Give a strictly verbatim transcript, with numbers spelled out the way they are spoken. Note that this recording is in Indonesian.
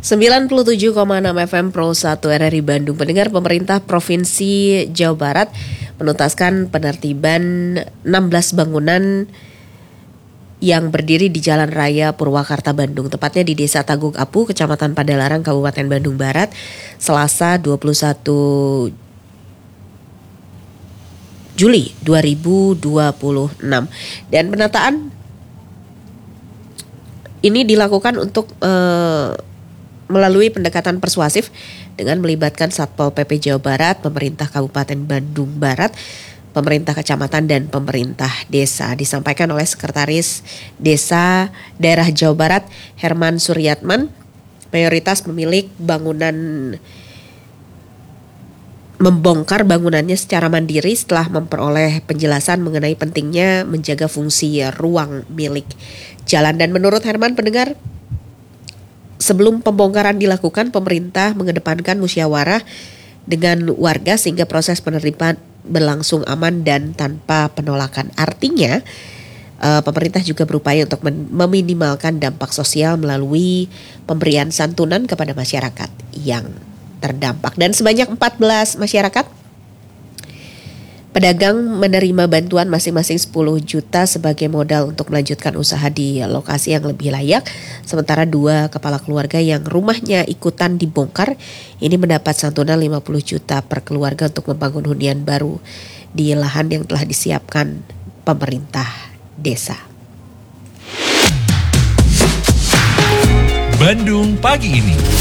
sembilan puluh tujuh koma enam F M Pro satu R R I Bandung. Pendengar, pemerintah Provinsi Jawa Barat menuntaskan penertiban enam belas bangunan yang berdiri di Jalan Raya Purwakarta Bandung, tepatnya di Desa Tagung Apu, Kecamatan Padalarang, Kabupaten Bandung Barat, Selasa dua puluh satu Juli dua ribu dua puluh enam. Dan penataan ini dilakukan untuk eh, melalui pendekatan persuasif dengan melibatkan Satpol P P Jawa Barat, pemerintah Kabupaten Bandung Barat, pemerintah kecamatan dan pemerintah desa. Disampaikan oleh Sekretaris Desa Daerah Jawa Barat Herman Suryatman, mayoritas pemilik bangunan membongkar bangunannya secara mandiri setelah memperoleh penjelasan mengenai pentingnya menjaga fungsi ruang milik jalan. Dan menurut Herman, pendengar, sebelum pembongkaran dilakukan, pemerintah mengedepankan musyawarah dengan warga sehingga proses penertiban berlangsung aman dan tanpa penolakan. Artinya, uh, pemerintah juga berupaya untuk men- meminimalkan dampak sosial melalui pemberian santunan kepada masyarakat yang terdampak. Dan sebanyak empat belas masyarakat pedagang menerima bantuan masing-masing sepuluh juta sebagai modal untuk melanjutkan usaha di lokasi yang lebih layak. Sementara dua kepala keluarga yang rumahnya ikutan dibongkar ini mendapat santunan lima puluh juta per keluarga untuk membangun hunian baru di lahan yang telah disiapkan pemerintah desa. Bandung pagi ini.